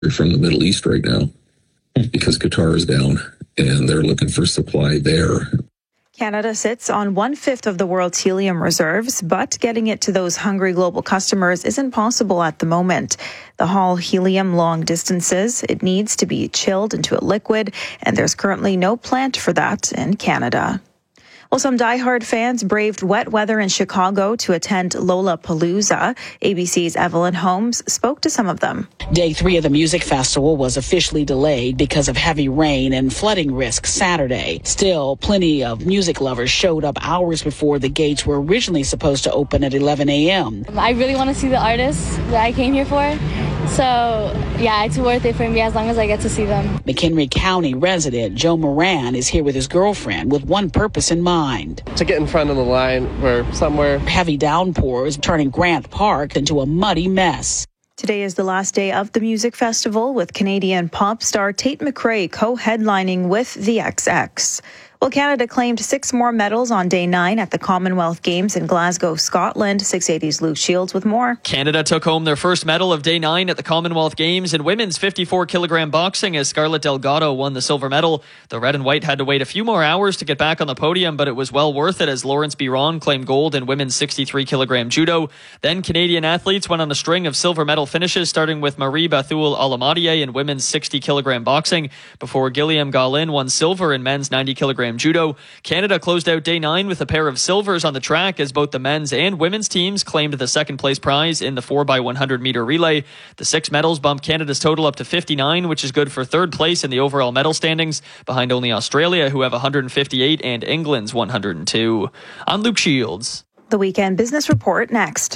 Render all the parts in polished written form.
from the Middle East right now because Qatar is down and they're looking for supply there. Canada sits on 1/5 of the world's helium reserves, but getting it to those hungry global customers isn't possible at the moment. To haul helium long distances, it needs to be chilled into a liquid, and there's currently no plant for that in Canada. Well, some diehard fans braved wet weather in Chicago to attend Lollapalooza. ABC's Evelyn Holmes spoke to some of them. Day 3 of the music festival was officially delayed because of heavy rain and flooding risk Saturday. Still, plenty of music lovers showed up hours before the gates were originally supposed to open at 11 a.m. I really want to see the artists that I came here for. So, yeah, it's worth it for me as long as I get to see them. McHenry County resident Joe Moran is here with his girlfriend with one purpose in mind. To get in front of the line or somewhere. Heavy downpours turning Grant Park into a muddy mess. Today is the last day of the music festival with Canadian pop star Tate McRae co-headlining with the XX. Well, Canada claimed 6 more medals on day 9 at the Commonwealth Games in Glasgow, Scotland. 680's Luke Shields with more. Canada took home their first medal of day 9 at the Commonwealth Games in women's 54-kilogram boxing as Scarlett Delgado won the silver medal. The red and white had to wait a few more hours to get back on the podium, but it was well worth it as Lawrence Biron claimed gold in women's 63-kilogram judo. Then Canadian athletes went on a string of silver medal finishes, starting with Marie Bethul Alamadieh in women's 60-kilogram boxing, before Gilliam Gaulin won silver in men's 90-kilogram judo. Canada closed out day 9 with a pair of silvers on the track as both the men's and women's teams claimed the second place prize in the 4x100 meter relay. The 6 medals bumped Canada's total up to 59, which is good for third place in the overall medal standings, behind only Australia, who have 158, and England's 102. I'm Luke Shields. The Weekend Business Report next.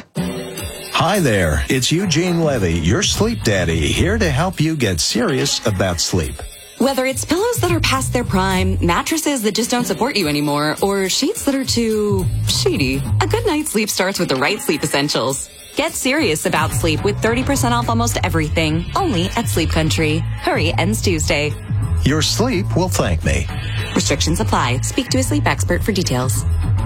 Hi there, it's Eugene Levy, your sleep daddy, here to help you get serious about sleep. Whether it's pillows that are past their prime, mattresses that just don't support you anymore, or sheets that are too sheety, a good night's sleep starts with the right sleep essentials. Get serious about sleep with 30% off almost everything, only at Sleep Country. Hurry, ends Tuesday. Your sleep will thank me. Restrictions apply. Speak to a sleep expert for details.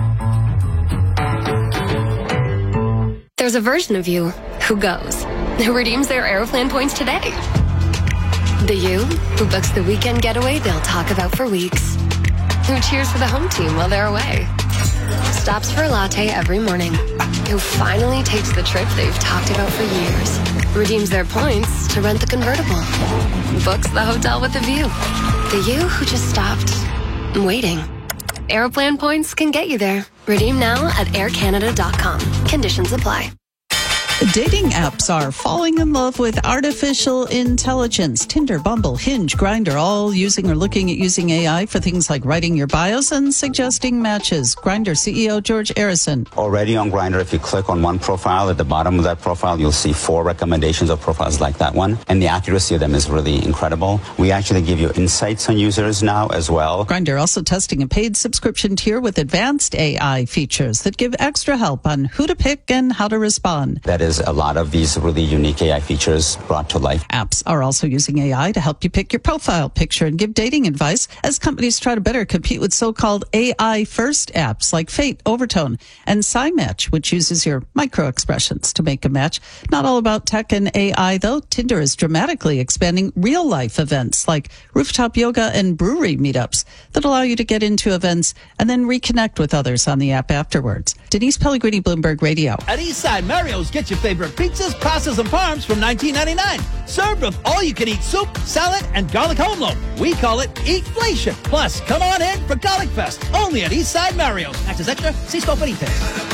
There's a version of you who goes, who redeems their Aeroplan points today. The you who books the weekend getaway they'll talk about for weeks. Who cheers for the home team while they're away. Stops for a latte every morning. Who finally takes the trip they've talked about for years. Redeems their points to rent the convertible. Books the hotel with a view. The you who just stopped waiting. Aeroplan points can get you there. Redeem now at aircanada.com. Conditions apply. Dating apps are falling in love with artificial intelligence. Tinder, Bumble, Hinge, Grindr, all using or looking at using AI for things like writing your bios and suggesting matches. Grindr CEO George Arison. Already on Grindr, if you click on one profile, at the bottom of that profile, you'll see 4 recommendations of profiles like that one. And the accuracy of them is really incredible. We actually give you insights on users now as well. Grindr also testing a paid subscription tier with advanced AI features that give extra help on who to pick and how to respond. That is a lot of these really unique AI features brought to life. Apps are also using AI to help you pick your profile picture and give dating advice as companies try to better compete with so-called AI-first apps like Fate, Overtone, and SciMatch, which uses your micro-expressions to make a match. Not all about tech and AI, though. Tinder is dramatically expanding real-life events like rooftop yoga and brewery meetups that allow you to get into events and then reconnect with others on the app afterwards. Denise Pellegrini, Bloomberg Radio. At Eastside Mario's, get your favorite pizzas, pastas, and parms from $19.99. Served with all-you-can-eat soup, salad, and garlic home loan. We call it Eatflation. Plus, come on in for Garlic Fest. Only at Eastside Mario's. Access extra. See store for details.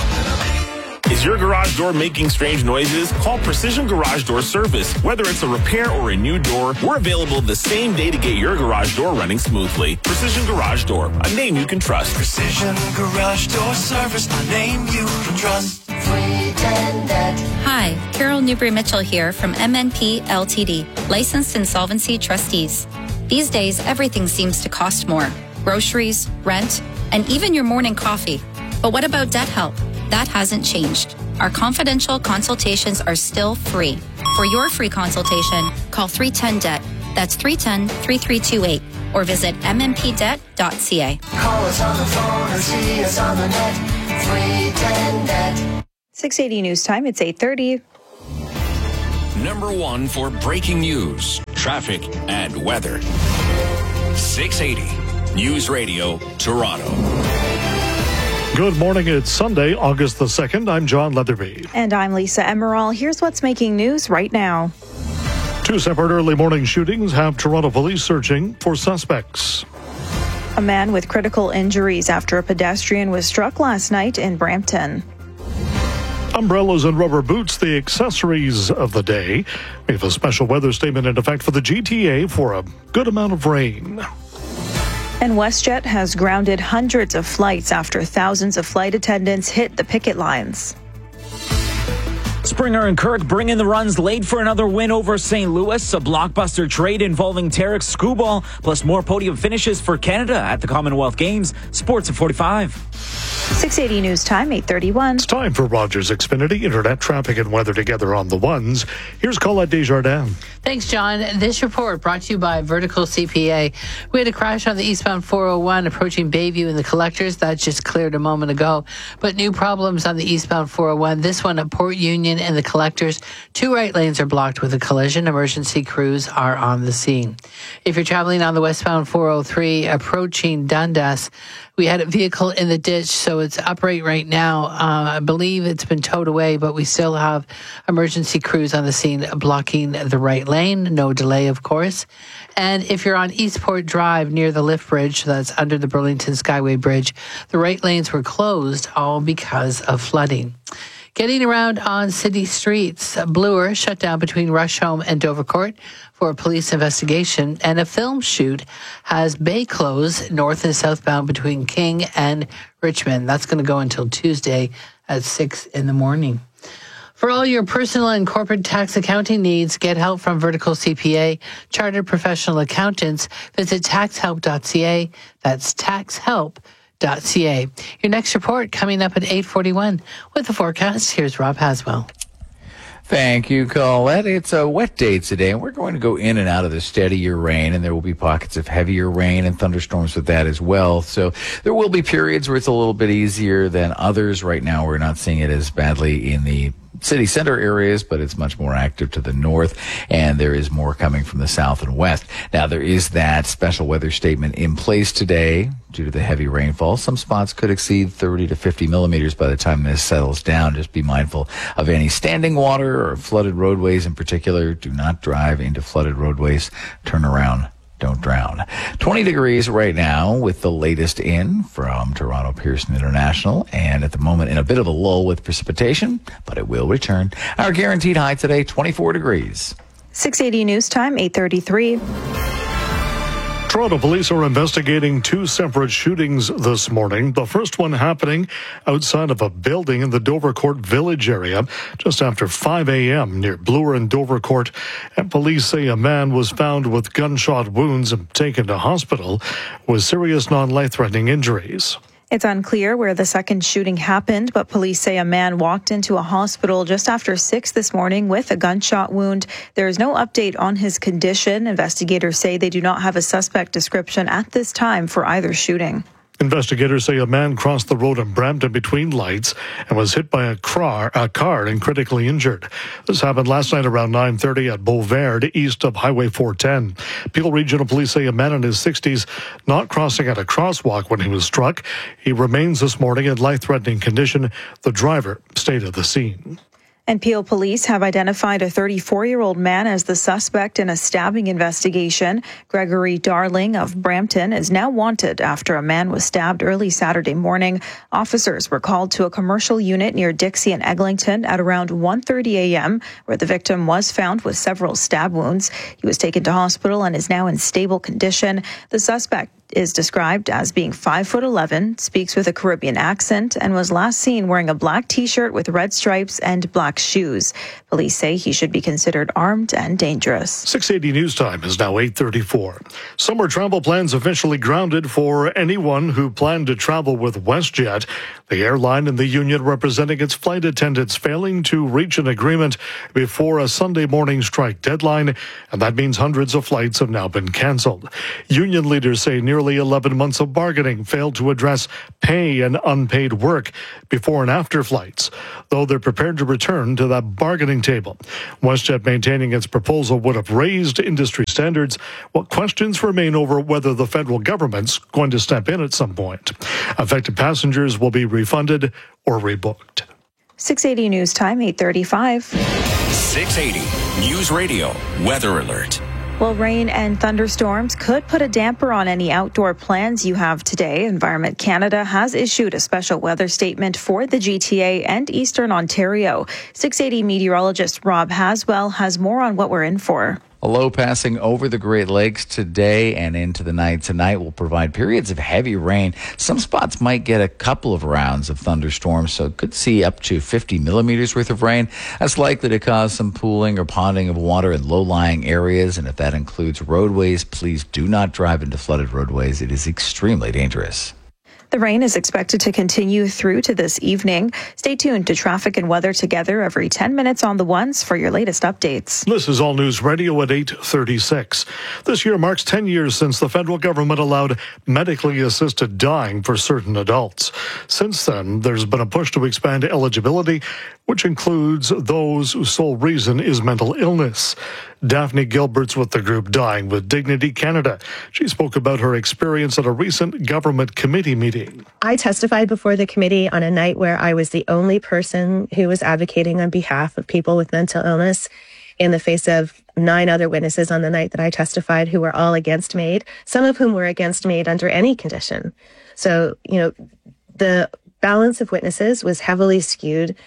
Is your garage door making strange noises? Call Precision Garage Door Service. Whether it's a repair or a new door, we're available the same day to get your garage door running smoothly. Precision Garage Door, a name you can trust. Precision Garage Door Service, a name you can trust. Hi, Carol Newbury-Mitchell here from MNP Ltd, licensed insolvency trustees. These days, everything seems to cost more. Groceries, rent, and even your morning coffee. But what about debt help? That hasn't changed. Our confidential consultations are still free. For your free consultation, call 310-DEBT. That's 310-3328. Or visit mmpdebt.ca. Call us on the phone or see us on the net. 310-DEBT. 680 News Time, it's 8:30. #1 for breaking news, traffic, and weather. 680 News Radio, Toronto. Good morning. It's Sunday, August the 2nd. I'm John Leatherby. And I'm Lisa Emerald. Here's what's making news right now. 2 separate early morning shootings have Toronto police searching for suspects. A man with critical injuries after a pedestrian was struck last night in Brampton. Umbrellas and rubber boots, the accessories of the day. We have a special weather statement in effect for the GTA for a good amount of rain. And WestJet has grounded hundreds of flights after thousands of flight attendants hit the picket lines. Springer and Kirk bring in the runs late for another win over St. Louis. A blockbuster trade involving Tarek Skubal, plus more podium finishes for Canada at the Commonwealth Games. Sports at 45. 680 News Time, 8:31. It's time for Rogers Xfinity Internet traffic and weather together on the ones. Here's Colette Desjardins. Thanks, John. This report brought to you by Vertical CPA. We had a crash on the eastbound 401 approaching Bayview and the Collectors. That just cleared a moment ago. But new problems on the eastbound 401. This one at Port Union and the Collectors. 2 right lanes are blocked with a collision. Emergency crews are on the scene. If you're traveling on the westbound 403 approaching Dundas, we had a vehicle in the ditch, so it's upright right now. I believe it's been towed away, but we still have emergency crews on the scene blocking the right lane. No delay, of course. And if you're on Eastport Drive near the lift bridge, that's under the Burlington Skyway Bridge, the right lanes were closed, all because of flooding. Getting around on city streets, Bloor shut down between Rusholme and Dovercourt for a police investigation, and a film shoot has bay closed north and southbound between King and Richmond. That's going to go until Tuesday at 6 in the morning. For all your personal and corporate tax accounting needs, get help from Vertical CPA, Chartered Professional Accountants. Visit taxhelp.ca. That's taxhelp.ca. Your next report coming up at 8:41. With the forecast, here's Rob Haswell. Thank you, Colette. It's a wet day today, and we're going to go in and out of the steadier rain, and there will be pockets of heavier rain and thunderstorms with that as well. So there will be periods where it's a little bit easier than others. Right now, we're not seeing it as badly in the city center areas, but it's much more active to the north, and there is more coming from the south and west. Now, there is that special weather statement in place today due to the heavy rainfall. Some spots could exceed 30 to 50 millimeters by the time this settles down. Just be mindful of any standing water or flooded roadways in particular. Do not drive into flooded roadways. Turn around. Don't drown. 20 degrees right now with the latest in from Toronto Pearson International, and at the moment in a bit of a lull with precipitation, but it will return. Our guaranteed high today, 24 degrees. 680 News Time, 8:33. Toronto police are investigating 2 separate shootings this morning. The first one happening outside of a building in the Dovercourt Village area just after 5 a.m. near Bloor and Dovercourt. And police say a man was found with gunshot wounds and taken to hospital with serious non-life-threatening injuries. It's unclear where the second shooting happened, but police say a man walked into a hospital just after 6 this morning with a gunshot wound. There is no update on his condition. Investigators say they do not have a suspect description at this time for either shooting. Investigators say a man crossed the road in Brampton between lights and was hit by a car and critically injured. This happened last night around 9:30 at Beauvert, east of Highway 410. Peel Regional Police say a man in his 60s not crossing at a crosswalk when he was struck. He remains this morning in life-threatening condition. The driver stayed at the scene. And Peel police have identified a 34-year-old man as the suspect in a stabbing investigation. Gregory Darling of Brampton is now wanted after a man was stabbed early Saturday morning. Officers were called to a commercial unit near Dixie and Eglinton at around 1:30 a.m., where the victim was found with several stab wounds. He was taken to hospital and is now in stable condition. The suspect is described as being 5'11", speaks with a Caribbean accent, and was last seen wearing a black T-shirt with red stripes and black shoes. Police say he should be considered armed and dangerous. 680 News Time is now 8:34. Summer travel plans officially grounded for anyone who planned to travel with WestJet. The airline and the union representing its flight attendants failing to reach an agreement before a Sunday morning strike deadline, and that means hundreds of flights have now been canceled. Union leaders say nearly nearly 11 months of bargaining failed to address pay and unpaid work before and after flights, though they're prepared to return to that bargaining table. WestJet maintaining its proposal would have raised industry standards, while questions remain over whether the federal government's going to step in at some point. Affected passengers will be refunded or rebooked. 680 News Time, 8:35. 680 News Radio Weather Alert. Well, rain and thunderstorms could put a damper on any outdoor plans you have today. Environment Canada has issued a special weather statement for the GTA and Eastern Ontario. 680 meteorologist Rob Haswell has more on what we're in for. A low passing over the Great Lakes today and into the night tonight will provide periods of heavy rain. Some spots might get a couple of rounds of thunderstorms, so could see up to 50 millimeters worth of rain. That's likely to cause some pooling or ponding of water in low-lying areas, and if that includes roadways, please do not drive into flooded roadways. It is extremely dangerous. The rain is expected to continue through to this evening. Stay tuned to Traffic and Weather Together every 10 minutes on the ones for your latest updates. This is All News Radio at 8:36. This year marks 10 years since the federal government allowed medically assisted dying for certain adults. Since then, there's been a push to expand eligibility, which includes those whose sole reason is mental illness. Daphne Gilbert's with the group Dying with Dignity Canada. She spoke about her experience at a recent government committee meeting. I testified before the committee on a night where I was the only person who was advocating on behalf of people with mental illness in the face of 9 other witnesses on the night that I testified who were all against MAID, some of whom were against MAID under any condition. So, the balance of witnesses was heavily skewed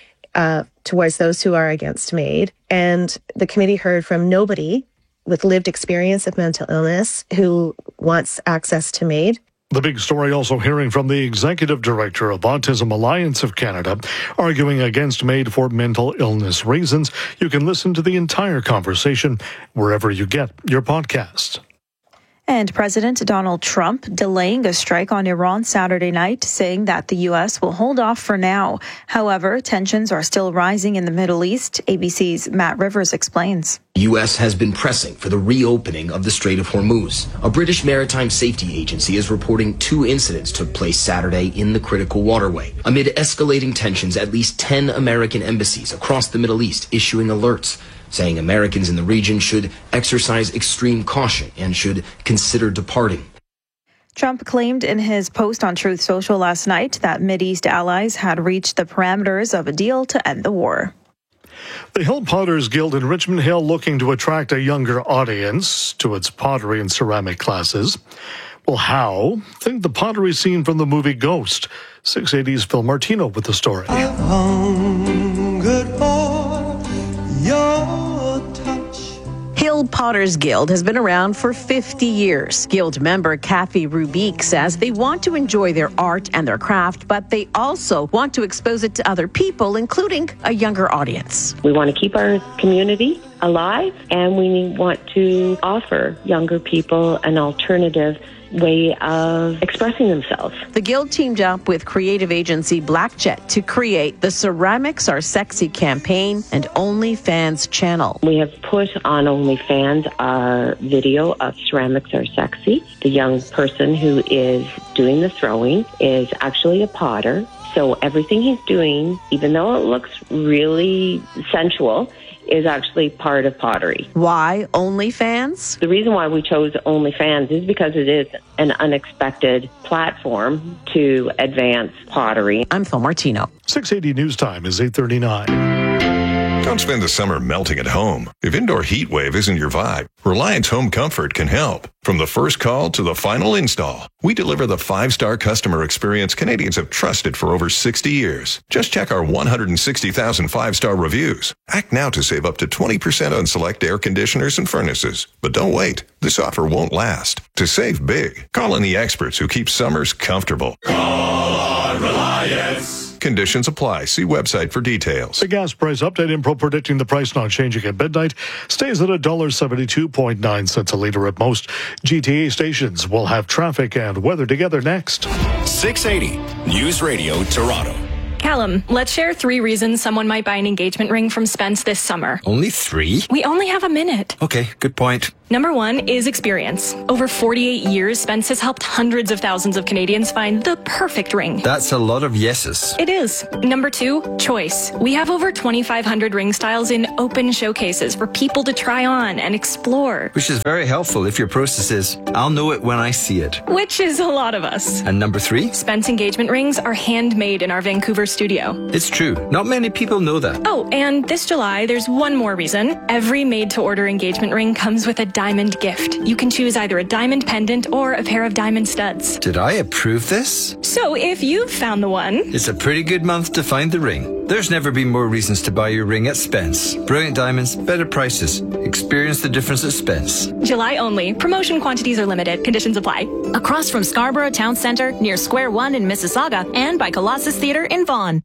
towards those who are against MAID. And the committee heard from nobody with lived experience of mental illness who wants access to MAID. The big story also hearing from the Executive Director of Autism Alliance of Canada, arguing against MAID for mental illness reasons. You can listen to the entire conversation wherever you get your podcasts. And President Donald Trump delaying a strike on Iran Saturday night, saying that the U.S. will hold off for now. However, tensions are still rising in the Middle East. ABC's Matt Rivers explains. The U.S. has been pressing for the reopening of the Strait of Hormuz. A British maritime safety agency is reporting 2 incidents took place Saturday in the critical waterway. Amid escalating tensions, at least 10 American embassies across the Middle East issuing alerts, saying Americans in the region should exercise extreme caution and should consider departing. Trump claimed in his post on Truth Social last night that Mideast allies had reached the parameters of a deal to end the war. The Hill Potters Guild in Richmond Hill looking to attract a younger audience to its pottery and ceramic classes. Well, how? Think the pottery scene from the movie Ghost. 680's Phil Martino with the story. Hill Potters Guild has been around for 50 years. Guild member Kathy Rubique says they want to enjoy their art and their craft, but they also want to expose it to other people, including a younger audience. We want to keep our community alive, and we want to offer younger people an alternative way of expressing themselves. The Guild teamed up with creative agency Blackjet to create the Ceramics Are Sexy campaign and OnlyFans channel. We have put on OnlyFans our video of Ceramics Are Sexy. The young person who is doing the throwing is actually a potter. So everything he's doing, even though it looks really sensual, is actually part of pottery. Why OnlyFans? The reason why we chose OnlyFans is because it is an unexpected platform to advance pottery. I'm Phil Martino. 680 News Time is 8:39. Don't spend the summer melting at home. If indoor heat wave isn't your vibe, Reliance Home Comfort can help. From the first call to the final install, we deliver the 5-star customer experience Canadians have trusted for over 60 years. Just check our 160,000 5-star reviews. Act now to save up to 20% on select air conditioners and furnaces. But don't wait. This offer won't last. To save big, call on the experts who keep summers comfortable. Call on Reliance. Conditions apply. See website for details. The gas price update info predicting the price not changing at midnight stays at $1.72.9 a litre at most. GTA stations will have traffic and weather together next. 680 News Radio Toronto. Callum, let's share 3 reasons someone might buy an engagement ring from Spence this summer. Only 3? We only have a minute. Okay, good point. Number 1 is experience. Over 48 years, Spence has helped hundreds of thousands of Canadians find the perfect ring. That's a lot of yeses. It is. Number 2, choice. We have over 2,500 ring styles in open showcases for people to try on and explore. Which is very helpful if your process is, I'll know it when I see it. Which is a lot of us. And number 3? Spence engagement rings are handmade in our Vancouver studio. It's true. Not many people know that. Oh, and this July, there's one more reason. Every made-to-order engagement ring comes with a diamond gift. You can choose either a diamond pendant or a pair of diamond studs. Did I approve this? So if you've found the one... It's a pretty good month to find the ring. There's never been more reasons to buy your ring at Spence. Brilliant diamonds, better prices. Experience the difference at Spence. July only. Promotion quantities are limited. Conditions apply. Across from Scarborough Town Centre, near Square One in Mississauga, and by Colossus Theatre in Vaughan.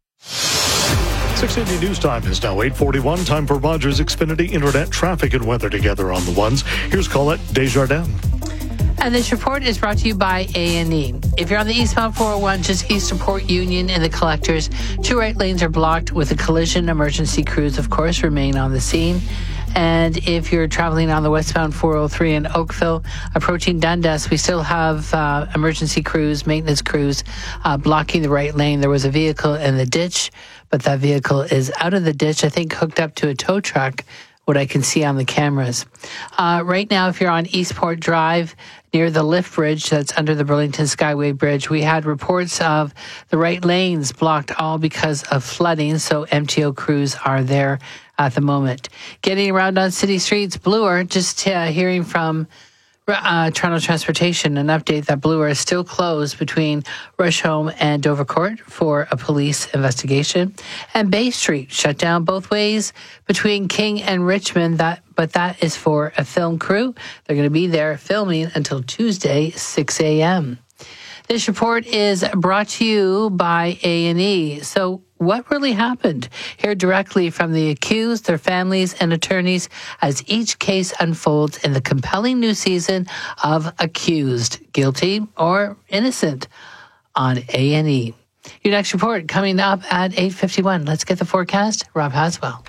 680 News Time is now 8:41. Time for Rogers Xfinity Internet traffic and weather together on the ones. Here's Colette Desjardins. And this report is brought to you by A&E. If you're on the eastbound 401, just east of Port Union and the Collectors, 2 right lanes are blocked with a collision. Emergency crews, of course, remain on the scene. And if you're traveling on the westbound 403 in Oakville, approaching Dundas, we still have emergency crews, maintenance crews, blocking the right lane. There was a vehicle in the ditch, but that vehicle is out of the ditch, I think hooked up to a tow truck, what I can see on the cameras. Right now, if you're on Eastport Drive, near the lift bridge that's under the Burlington Skyway Bridge, we had reports of the right lanes blocked, all because of flooding, so MTO crews are there at the moment. Getting around on city streets, Bloor, just hearing from Toronto Transportation, an update that Bloor is still closed between Rusholme and Dover Court for a police investigation. And Bay Street shut down both ways between King and Richmond, but that is for a film crew. They're going to be there filming until Tuesday, 6 a.m. This report is brought to you by A&E. So what really happened? Hear directly from the accused, their families, and attorneys as each case unfolds in the compelling new season of Accused, Guilty or Innocent on A&E. Your next report coming up at 8:51. Let's get the forecast. Rob Haswell.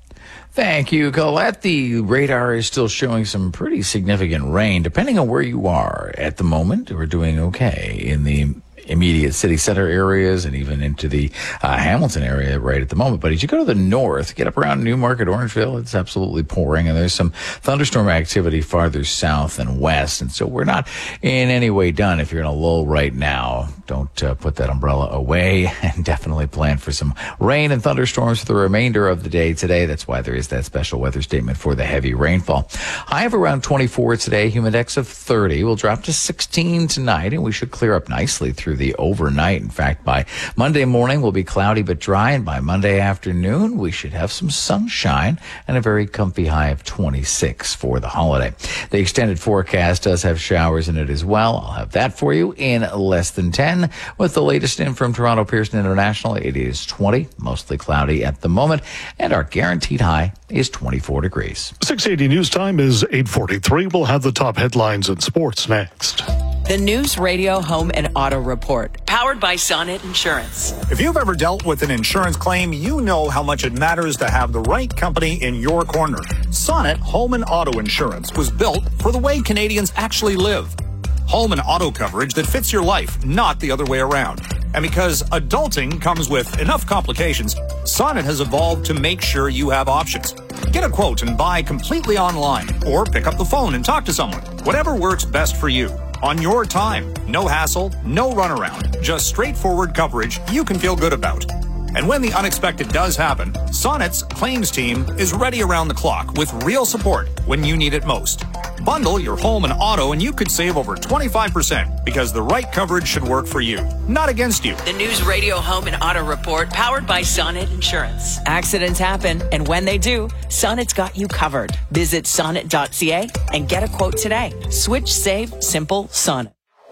Thank you, Colette. The radar is still showing some pretty significant rain, depending on where you are at the moment. We're doing okay in the immediate city center areas and even into the Hamilton area right at the moment. But as you go to the north, get up around Newmarket, Orangeville, it's absolutely pouring. And there's some thunderstorm activity farther south and west. And so we're not in any way done. If you're in a lull right now, don't put that umbrella away, and definitely plan for some rain and thunderstorms for the remainder of the day today. That's why there is that special weather statement for the heavy rainfall. High of around 24 today, humidex of 30. We'll drop to 16 tonight, and we should clear up nicely through the overnight. In fact, by Monday morning, we'll be cloudy but dry, and by Monday afternoon, we should have some sunshine and a very comfy high of 26 for the holiday. The extended forecast does have showers in it as well. I'll have that for you in less than 10. With the latest in from Toronto Pearson International, it is 20, mostly cloudy at the moment, and our guaranteed high is 24 degrees. 680 News Time is 8:43. We'll have the top headlines in sports next. The News Radio Home and Auto Report, powered by Sonnet Insurance. If you've ever dealt with an insurance claim, you know how much it matters to have the right company in your corner. Sonnet Home and Auto Insurance was built for the way Canadians actually live. Home and auto coverage that fits your life, not the other way around. And because adulting comes with enough complications, Sonnet has evolved to make sure you have options. Get a quote and buy completely online, or pick up the phone and talk to someone. Whatever works best for you. On your time. No hassle, no runaround. Just straightforward coverage you can feel good about. And when the unexpected does happen, Sonnet's claims team is ready around the clock with real support when you need it most. Bundle your home and auto and you could save over 25% because the right coverage should work for you, not against you. The News Radio Home and Auto Report, powered by Sonnet Insurance. Accidents happen, and when they do, Sonnet's got you covered. Visit sonnet.ca and get a quote today. Switch, save, simple, Sonnet.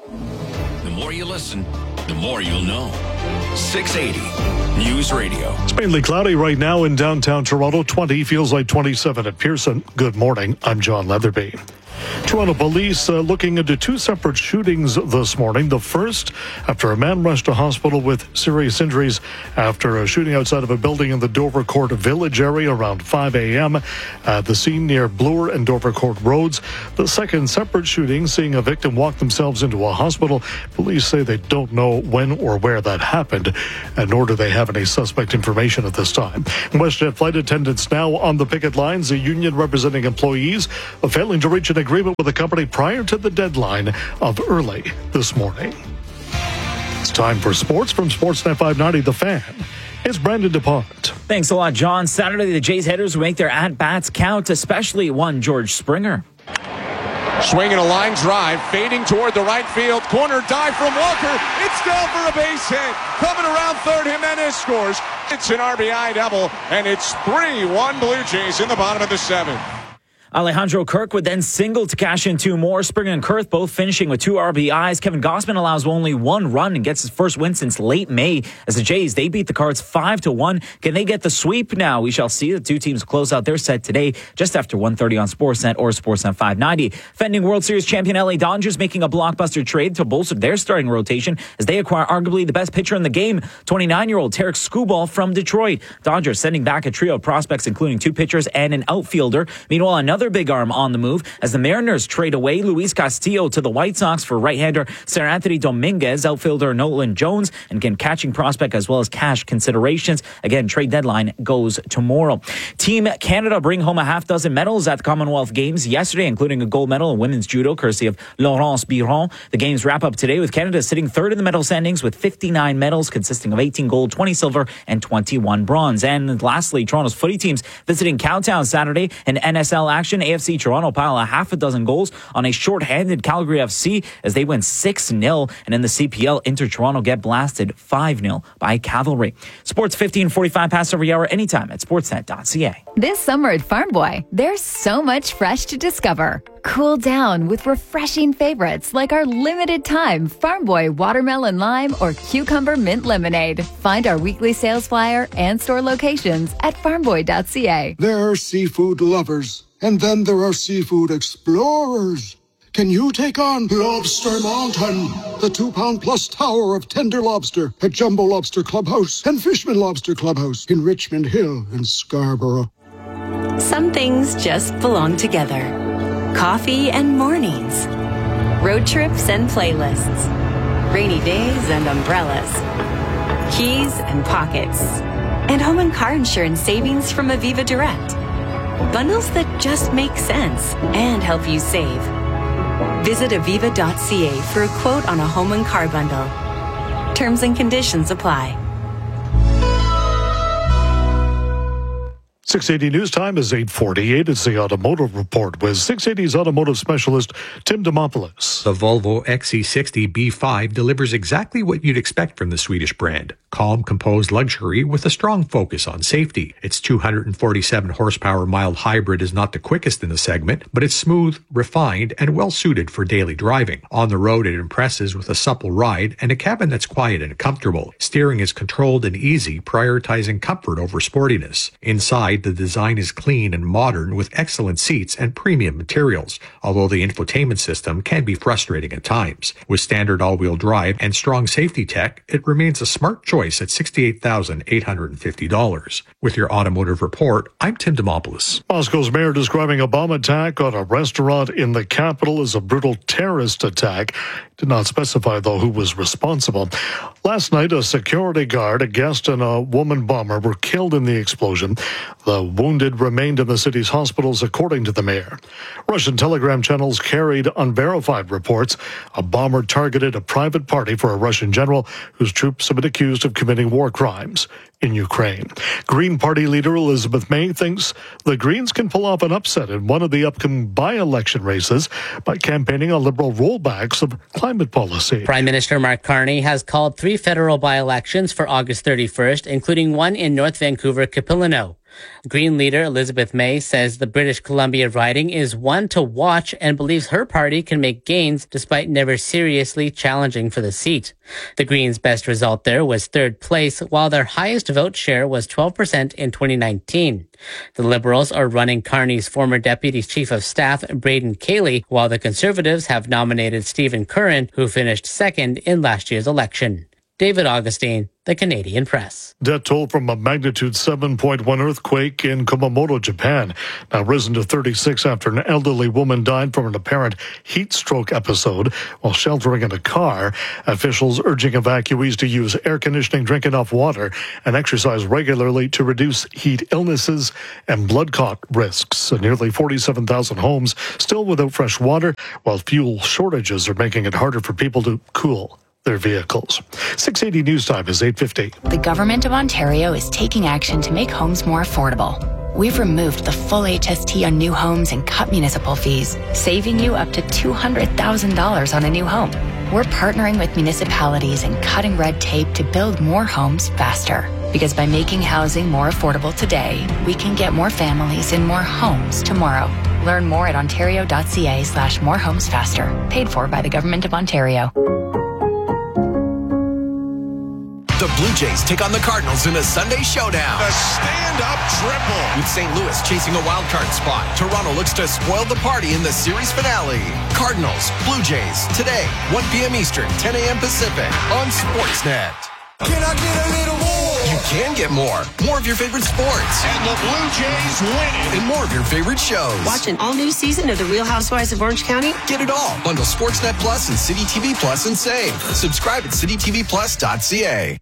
The more you listen, the more you'll know. 680 News Radio. It's mainly cloudy right now in downtown Toronto. 20 feels like 27 at Pearson. Good morning. I'm John Leatherby. Toronto police looking into two separate shootings this morning. The first after a man rushed to hospital with serious injuries after a shooting outside of a building in the Dovercourt Village area around 5 a.m. at the scene near Bloor and Dovercourt Roads. The second separate shooting, seeing a victim walk themselves into a hospital. Police say they don't know when or where that happened, and nor do they have any suspect information at this time. WestJet flight attendants now on the picket lines, a union representing employees failing to reach an agreement with the company prior to the deadline of early this morning. It's time for sports from Sportsnet 590, The Fan. It's Brandon DuPont. Thanks a lot, John. Saturday, the Jays hitters will make their at-bats count, especially one George Springer. Swinging a line drive, fading toward the right field corner, dive from Walker. It's down for a base hit. Coming around third, Jimenez scores. It's an RBI double, and it's 3-1 Blue Jays in the bottom of the seventh. Alejandro Kirk would then single to cash in two more. Springer and Kurth both finishing with 2 RBIs. Kevin Gausman allows only 1 run and gets his first win since late May. As the Jays, they beat the Cards 5-1. Can they get the sweep now? We shall see. The two teams close out their set today just after 1:30 on Sportsnet or Sportsnet 590. Defending World Series champion LA Dodgers making a blockbuster trade to bolster their starting rotation as they acquire arguably the best pitcher in the game, 29-year-old Tarik Skubal from Detroit. Dodgers sending back a trio of prospects including 2 pitchers and an outfielder. Meanwhile, another big arm on the move as the Mariners trade away Luis Castillo to the White Sox for right-hander Seranthony Dominguez, outfielder Nolan Jones, and again catching prospect as well as cash considerations. Again, trade deadline goes tomorrow. Team Canada bring home a half dozen medals at the Commonwealth Games yesterday, including a gold medal in women's judo courtesy of Laurence Biron. The games wrap up today with Canada sitting third in the medal standings with 59 medals consisting of 18 gold, 20 silver, and 21 bronze. And lastly, Toronto's footy teams visiting Cowtown Saturday in NSL action. AFC Toronto pile a half a dozen goals on a short-handed Calgary FC as they win 6-0. And in the CPL, Inter Toronto get blasted 5-0 by Cavalry. Sports 15:45 past every hour anytime at sportsnet.ca. This summer at Farm Boy, there's so much fresh to discover. Cool down with refreshing favorites like our limited time Farm Boy watermelon lime or cucumber mint lemonade. Find our weekly sales flyer and store locations at farmboy.ca. There are seafood lovers, and then there are seafood explorers. Can you take on Lobster Mountain, the 2-pound-plus tower of tender lobster at Jumbo Lobster Clubhouse and Fishman Lobster Clubhouse in Richmond Hill and Scarborough? Some things just belong together. Coffee and mornings. Road trips and playlists. Rainy days and umbrellas. Keys and pockets. And home and car insurance savings from Aviva Direct. Bundles that just make sense and help you save. Visit aviva.ca for a quote on a home and car bundle. Terms and conditions apply. 680 News Time is 8:48. It's the Automotive Report with 680's automotive specialist Tim Demopoulos. The Volvo XC60 B5 delivers exactly what you'd expect from the Swedish brand. Calm, composed luxury with a strong focus on safety. Its 247 horsepower mild hybrid is not the quickest in the segment, but it's smooth, refined, and well suited for daily driving. On the road, it impresses with a supple ride and a cabin that's quiet and comfortable. Steering is controlled and easy, prioritizing comfort over sportiness. Inside, the design is clean and modern with excellent seats and premium materials, although the infotainment system can be frustrating at times. With standard all-wheel drive and strong safety tech, it remains a smart choice at $68,850. With your Automotive Report, I'm Tim Demopoulos. Moscow's mayor describing a bomb attack on a restaurant in the capital as a brutal terrorist attack. Did not specify, though, who was responsible. Last night, a security guard, a guest, and a woman bomber were killed in the explosion. The wounded remained in the city's hospitals, according to the mayor. Russian telegram channels carried unverified reports. A bomber targeted a private party for a Russian general whose troops have been accused of committing war crimes in Ukraine. Green Party leader Elizabeth May thinks the Greens can pull off an upset in one of the upcoming by-election races by campaigning on liberal rollbacks of climate policy. Prime Minister Mark Carney has called 3 federal by-elections for August 31st, including one in North Vancouver, Capilano. Green leader Elizabeth May says the British Columbia riding is one to watch and believes her party can make gains despite never seriously challenging for the seat. The Greens' best result there was third place, while their highest vote share was 12% in 2019. The Liberals are running Carney's former Deputy Chief of Staff, Braden Cayley, while the Conservatives have nominated Stephen Curran, who finished second in last year's election. David Augustine, The Canadian Press. Death toll from a magnitude 7.1 earthquake in Kumamoto, Japan, now risen to 36 after an elderly woman died from an apparent heat stroke episode while sheltering in a car. Officials urging evacuees to use air conditioning, drink enough water, and exercise regularly to reduce heat illnesses and blood clot risks. Nearly 47,000 homes still without fresh water, while fuel shortages are making it harder for people to cool their vehicles. 680 News Time is 8:50. The Government of Ontario is taking action to make homes more affordable. We've removed the full HST on new homes and cut municipal fees, saving you up to $200,000 on a new home. We're partnering with municipalities and cutting red tape to build more homes faster. Because by making housing more affordable today, we can get more families in more homes tomorrow. Learn more at ontario.ca/morehomesfaster. Paid for by the Government of Ontario. The Blue Jays take on the Cardinals in a Sunday showdown. A stand-up triple. With St. Louis chasing a wild card spot, Toronto looks to spoil the party in the series finale. Cardinals, Blue Jays, today, 1 p.m. Eastern, 10 a.m. Pacific, on Sportsnet. Can I get a little more? You can get more. More of your favorite sports. And the Blue Jays win it. And more of your favorite shows. Watch an all-new season of The Real Housewives of Orange County. Get it all. Bundle Sportsnet Plus and City TV Plus and save. Subscribe at citytvplus.ca.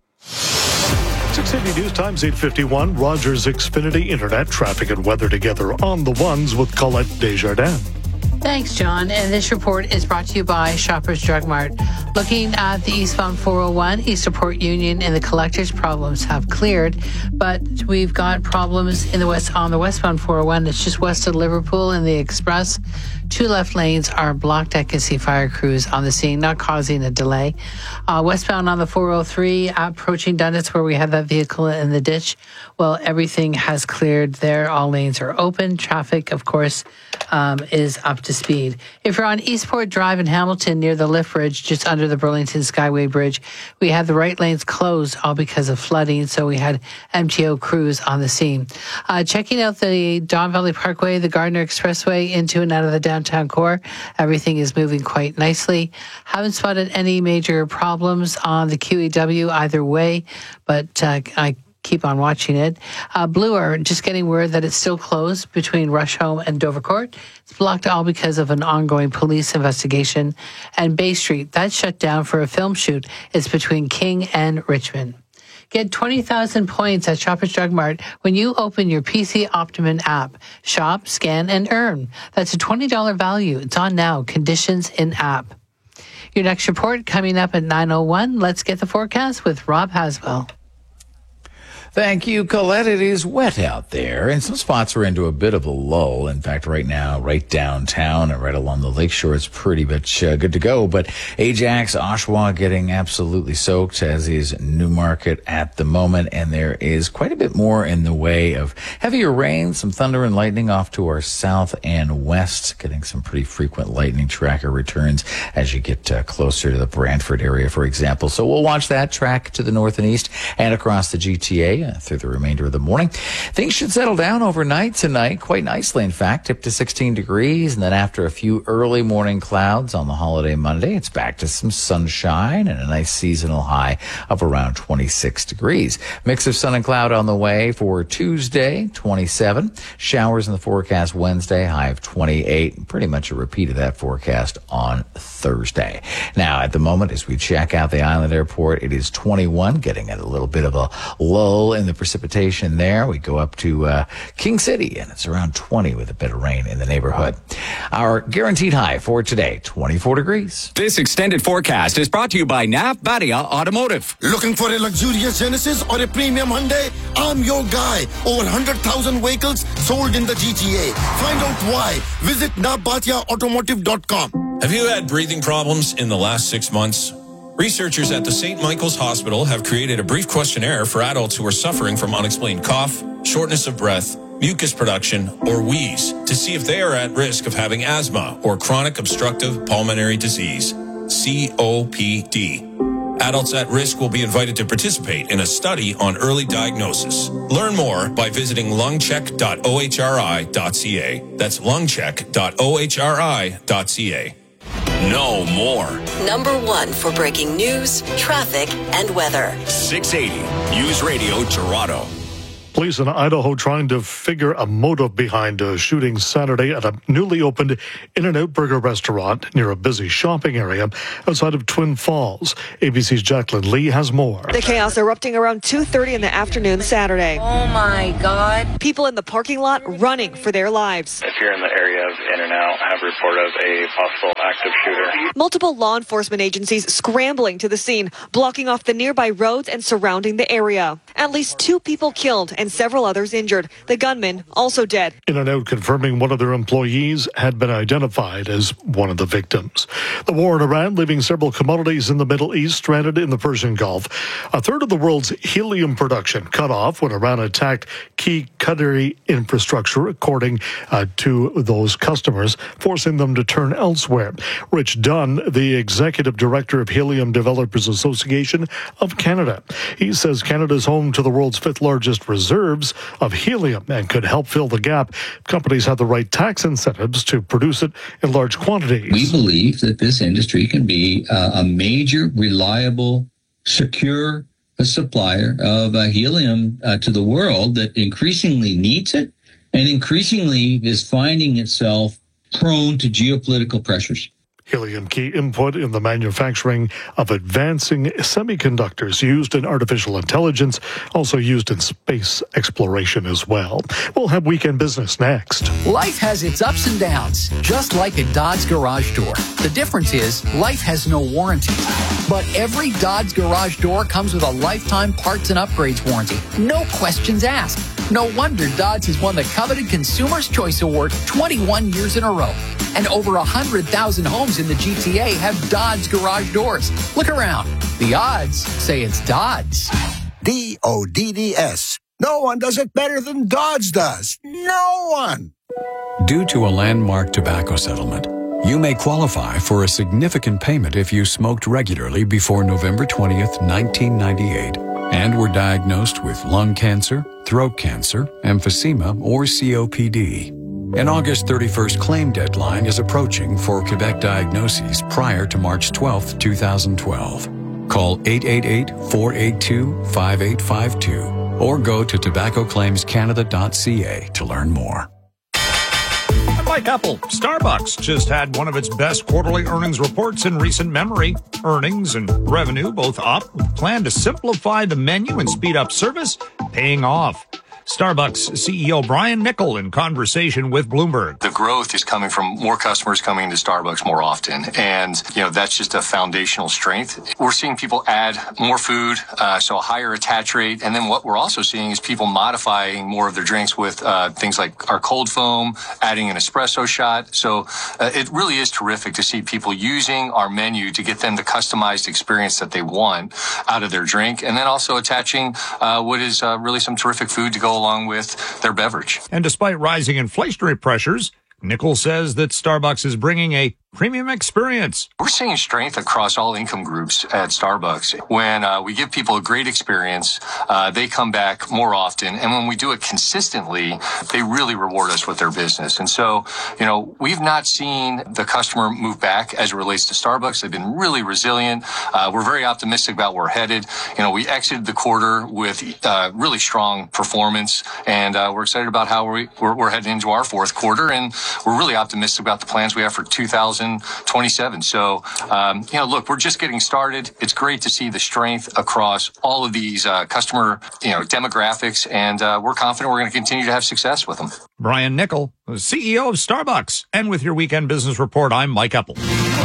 680 News Times 8:51. Rogers Xfinity Internet traffic and weather together on the ones with Colette Desjardins. Thanks, John. And this report is brought to you by Shoppers Drug Mart. Looking at the eastbound 401, East of Port Union and the collectors, problems have cleared, but we've got problems in the west on the westbound 401. It's just west of Liverpool in the Express. 2 left lanes are blocked. I can see fire crews on the scene, not causing a delay. Westbound on the 403, approaching Dundas, where we had that vehicle in the ditch. Well, everything has cleared there. All lanes are open. Traffic, of course, is up to speed. If you're on Eastport Drive in Hamilton near the lift bridge, just under the Burlington Skyway Bridge, we had the right lanes closed, all because of flooding. So we had MTO crews on the scene. Checking out the Don Valley Parkway, the Gardner Expressway into and out of the downtown core. Everything is moving quite nicely. Haven't spotted any major problems on the QEW either way, but I keep on watching it. Bloor, just getting word that it's still closed between Rusholme and Dovercourt. It's blocked all because of an ongoing police investigation. And Bay Street, that's shut down for a film shoot. It's between King and Richmond. Get 20,000 points at Shoppers Drug Mart when you open your PC Optimum app. Shop, scan, and earn. That's a $20 value. It's on now. Conditions in app. Your next report coming up at 9:01. Let's get the forecast with Rob Haswell. Thank you, Colette. It is wet out there, and some spots are into a bit of a lull. In fact, right now, right downtown and right along the lakeshore, it's pretty much good to go. But Ajax, Oshawa getting absolutely soaked, as is Newmarket at the moment. And there is quite a bit more in the way of heavier rain, some thunder and lightning off to our south and west, getting some pretty frequent lightning tracker returns as you get closer to the Brantford area, for example. So we'll watch that track to the north and east and across the GTA through the remainder of the morning. Things should settle down overnight tonight, quite nicely, in fact, up to 16 degrees. And then after a few early morning clouds on the holiday Monday, it's back to some sunshine and a nice seasonal high of around 26 degrees. Mix of sun and cloud on the way for Tuesday, 27. Showers in the forecast Wednesday, high of 28. Pretty much a repeat of that forecast on Thursday. Now, at the moment, as we check out the Island Airport, it is 21, getting at a little bit of a lull in the precipitation there. We go up to King City, and it's around 20 with a bit of rain in the neighborhood. Our guaranteed high for today, 24 degrees. This extended forecast is brought to you by Nav Badia Automotive. Looking for a luxurious Genesis or a premium Hyundai? I'm your guy. Over 100,000 vehicles sold in the GTA. Find out why. Visit navbatiaautomotive.com. Have you had breathing problems in the last 6 months? Researchers at the St. Michael's Hospital have created a brief questionnaire for adults who are suffering from unexplained cough, shortness of breath, mucus production, or wheeze to see if they are at risk of having asthma or chronic obstructive pulmonary disease, COPD. Adults at risk will be invited to participate in a study on early diagnosis. Learn more by visiting lungcheck.ohri.ca. That's lungcheck.ohri.ca. Know more. Number 1 for breaking news, traffic, and weather. 680 News Radio Toronto. Police in Idaho trying to figure a motive behind a shooting Saturday at a newly opened In-N-Out Burger restaurant near a busy shopping area outside of Twin Falls. ABC's Jacqueline Lee has more. The chaos erupting around 2:30 in the afternoon Saturday. Oh my God. People in the parking lot running for their lives. If you're in the area of In-N-Out, have a report of a possible active shooter. Multiple law enforcement agencies scrambling to the scene, blocking off the nearby roads and surrounding the area. At least 2 people killed and several others injured. The gunman also dead. In-N-Out confirming one of their employees had been identified as one of the victims. The war in Iran leaving several commodities in the Middle East stranded in the Persian Gulf. A third of the world's helium production cut off when Iran attacked key Qatari infrastructure, according to those customers, forcing them to turn elsewhere. Rich Dunn, the executive director of Helium Developers Association of Canada. He says Canada's home to the world's 5th largest reserves of helium and could help fill the gap if companies have the right tax incentives to produce it in large quantities. We believe that this industry can be a major, reliable, secure supplier of helium to the world that increasingly needs it and increasingly is finding itself prone to geopolitical pressures. Helium, key input in the manufacturing of advancing semiconductors used in artificial intelligence, also used in space exploration as well. We'll have Weekend Business next. Life has its ups and downs, just like a Dodge garage door. The difference is life has no warranty. But every Dodge garage door comes with a lifetime parts and upgrades warranty. No questions asked. No wonder Dodge has won the coveted Consumer's Choice Award 21 years in a row. And over 100,000 homes in the GTA have Dodge garage doors. Look around. The odds say it's Dodge. DODDS. No one does it better than Dodge does. No one. Due to a landmark tobacco settlement, you may qualify for a significant payment if you smoked regularly before November 20th, 1998, and were diagnosed with lung cancer, throat cancer, emphysema, or COPD. An August 31st claim deadline is approaching for Quebec diagnoses prior to March 12, 2012. Call 888-482-5852 or go to tobaccoclaimscanada.ca to learn more. Mike Apple. Starbucks just had one of its best quarterly earnings reports in recent memory. Earnings and revenue both up, with plan to simplify the menu and speed up service, paying off. Starbucks CEO Brian Niccol in conversation with Bloomberg. The growth is coming from more customers coming to Starbucks more often. And, that's just a foundational strength. We're seeing people add more food, so a higher attach rate. And then what we're also seeing is people modifying more of their drinks with things like our cold foam, adding an espresso shot. So it really is terrific to see people using our menu to get them the customized experience that they want out of their drink. And then also attaching what is really some terrific food to go along with their beverage. And despite rising inflationary pressures, Niccol says that Starbucks is bringing a premium experience. We're seeing strength across all income groups at Starbucks. When we give people a great experience, they come back more often. And when we do it consistently, they really reward us with their business. And so, we've not seen the customer move back as it relates to Starbucks. They've been really resilient. We're very optimistic about where we're headed. We exited the quarter with really strong performance. And we're excited about how we're heading into our fourth quarter. And we're really optimistic about the plans we have for 2027. So, look, we're just getting started. It's great to see the strength across all of these customer, demographics, and we're confident we're going to continue to have success with them. Brian Niccol, CEO of Starbucks. And with your Weekend Business Report, I'm Mike Apple.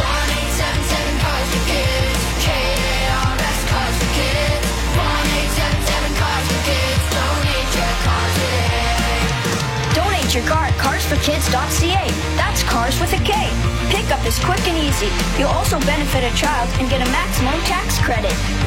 Donate your car at carsforkids.ca. That's cars with a K. Pickup is quick and easy. You'll also benefit a child and get a maximum tax credit.